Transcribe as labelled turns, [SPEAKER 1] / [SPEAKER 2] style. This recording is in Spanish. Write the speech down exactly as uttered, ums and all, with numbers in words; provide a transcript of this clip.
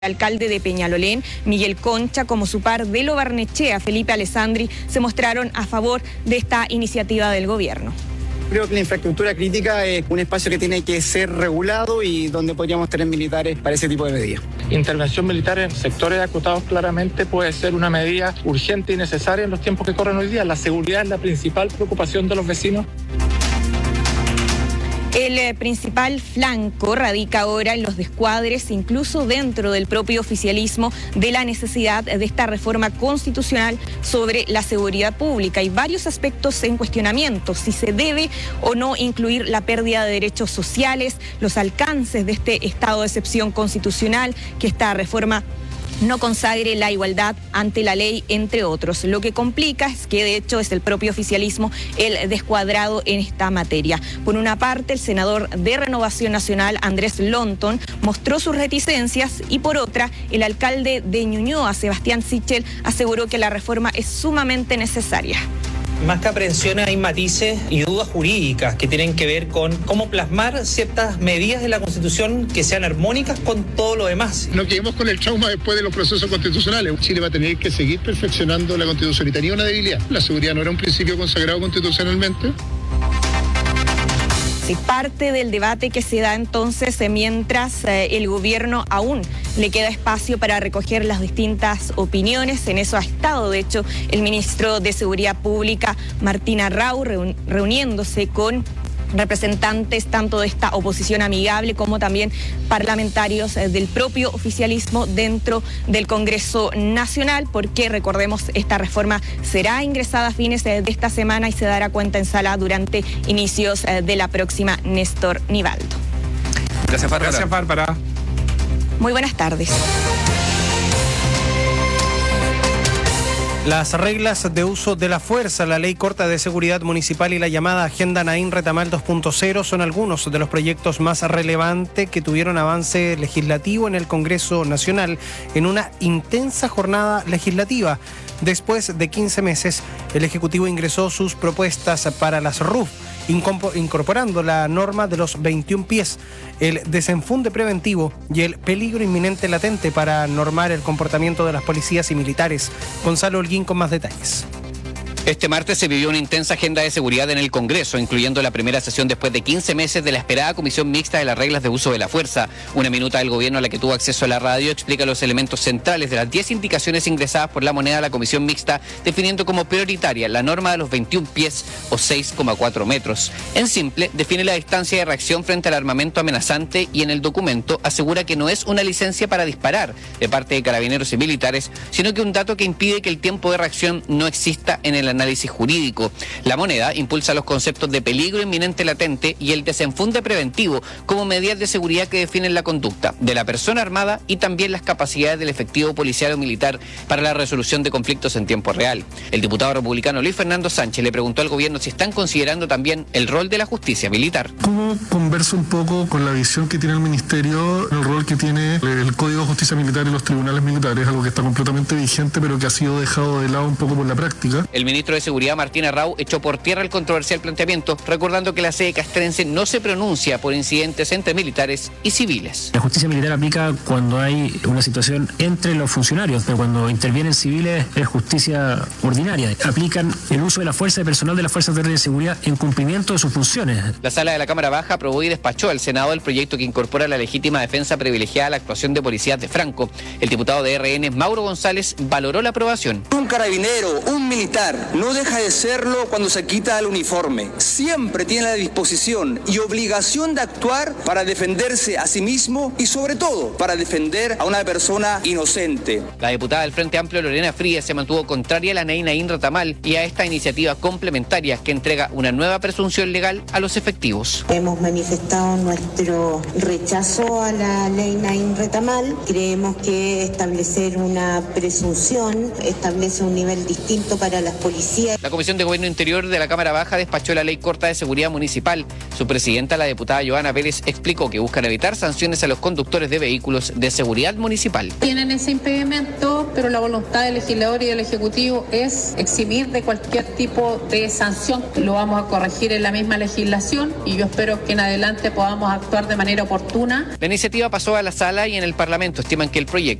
[SPEAKER 1] alcalde de Peñalolén, Miguel Concha, como su par de Lo Barnechea, Felipe Alessandri, se mostraron a favor de esta iniciativa del gobierno.
[SPEAKER 2] Creo que la infraestructura crítica es un espacio que tiene que ser regulado y donde podríamos tener militares para ese tipo de medidas.
[SPEAKER 3] Intervención militar en sectores acotados claramente puede ser una medida urgente y necesaria en los tiempos que corren hoy día. La seguridad es la principal preocupación de los vecinos.
[SPEAKER 1] El eh, principal flanco radica ahora en los descuadres, incluso dentro del propio oficialismo, de la necesidad de esta reforma constitucional sobre la seguridad pública. Hay varios aspectos en cuestionamiento, si se debe o no incluir la pérdida de derechos sociales, los alcances de este estado de excepción constitucional, que esta reforma no consagre la igualdad ante la ley, entre otros. Lo que complica es que, de hecho, es el propio oficialismo el descuadrado en esta materia. Por una parte, el senador de Renovación Nacional, Andrés Lonton, mostró sus reticencias y, por otra, el alcalde de Ñuñoa, Sebastián Sichel, aseguró que la reforma es sumamente necesaria.
[SPEAKER 4] Más que aprehensiones hay matices y dudas jurídicas que tienen que ver con cómo plasmar ciertas medidas de la Constitución que sean armónicas con todo lo demás.
[SPEAKER 5] No quedemos con el trauma después de los procesos constitucionales. Chile va a tener que seguir perfeccionando la Constitución y tenía una debilidad. La seguridad no era un principio consagrado constitucionalmente.
[SPEAKER 1] Sí, parte del debate que se da entonces eh, mientras eh, el gobierno aún le queda espacio para recoger las distintas opiniones. En eso ha estado, de hecho, el ministro de Seguridad Pública, Martín Arrau, reun- reuniéndose con representantes tanto de esta oposición amigable como también parlamentarios eh, del propio oficialismo dentro del Congreso Nacional, porque recordemos, esta reforma será ingresada a fines eh, de esta semana y se dará cuenta en sala durante inicios eh, de la próxima. Néstor Nivaldo.
[SPEAKER 6] Gracias, Bárbara.
[SPEAKER 3] Gracias, Bárbara.
[SPEAKER 1] Muy buenas tardes.
[SPEAKER 6] Las reglas de uso de la fuerza, la ley corta de seguridad municipal y la llamada Agenda Naín Retamal dos punto cero son algunos de los proyectos más relevantes que tuvieron avance legislativo en el Congreso Nacional en una intensa jornada legislativa. Después de quince meses, el Ejecutivo ingresó sus propuestas para las R U F, incorporando la norma de los veintiún pies, el desenfunde preventivo y el peligro inminente latente para normar el comportamiento de las policías y militares. Gonzalo Holguín con más detalles.
[SPEAKER 7] Este martes se vivió una intensa agenda de seguridad en el Congreso, incluyendo la primera sesión después de quince meses de la esperada comisión mixta de las reglas de uso de la fuerza. Una minuta del gobierno a la que tuvo acceso a la radio explica los elementos centrales de las diez indicaciones ingresadas por la moneda a la comisión mixta, definiendo como prioritaria la norma de los veintiún pies o seis coma cuatro metros. En simple, define la distancia de reacción frente al armamento amenazante y en el documento asegura que no es una licencia para disparar de parte de carabineros y militares, sino que un dato que impide que el tiempo de reacción no exista en el análisis jurídico. La moneda impulsa los conceptos de peligro inminente latente y el desenfunde preventivo como medidas de seguridad que definen la conducta de la persona armada y también las capacidades del efectivo policial o militar para la resolución de conflictos en tiempo real. El diputado republicano Luis Fernando Sánchez le preguntó al gobierno si están considerando también el rol de la justicia militar.
[SPEAKER 8] ¿Cómo conversa un poco con la visión que tiene el Ministerio, el rol que tiene el Código de Justicia Militar y los tribunales militares, algo que está completamente vigente pero que ha sido dejado de lado un poco por la práctica?
[SPEAKER 7] El ministro de Seguridad, Martín Arrau, echó por tierra el controversial planteamiento, recordando que la sede castrense no se pronuncia por incidentes entre militares y civiles.
[SPEAKER 9] La justicia militar aplica cuando hay una situación entre los funcionarios, pero cuando intervienen civiles es justicia ordinaria. Aplican el uso de la fuerza de personal de las fuerzas de seguridad en cumplimiento de sus funciones.
[SPEAKER 7] La sala de la Cámara Baja aprobó y despachó al Senado el proyecto que incorpora la legítima defensa privilegiada a la actuación de policías de Franco. El diputado de R N, Mauro González, valoró la aprobación.
[SPEAKER 10] Un carabinero, un militar, no deja de serlo cuando se quita el uniforme. Siempre tiene la disposición y obligación de actuar para defenderse a sí mismo y sobre todo para defender a una persona inocente.
[SPEAKER 7] La diputada del Frente Amplio, Lorena Frías, se mantuvo contraria a la ley Naín Retamal y a esta iniciativa complementaria que entrega una nueva presunción legal a los efectivos.
[SPEAKER 11] Hemos manifestado nuestro rechazo a la ley Naín Retamal. Creemos que establecer una presunción establece un nivel distinto para las policías.
[SPEAKER 7] La Comisión de Gobierno Interior de la Cámara Baja despachó la ley corta de seguridad municipal. Su presidenta, la diputada Joana Pérez, explicó que buscan evitar sanciones a los conductores de vehículos de seguridad municipal.
[SPEAKER 12] Tienen ese impedimento pero la voluntad del legislador y del Ejecutivo es eximir de cualquier tipo de sanción. Lo vamos a corregir en la misma legislación y yo espero que en adelante podamos actuar de manera oportuna.
[SPEAKER 7] La iniciativa pasó a la sala y en el Parlamento estiman que el proyecto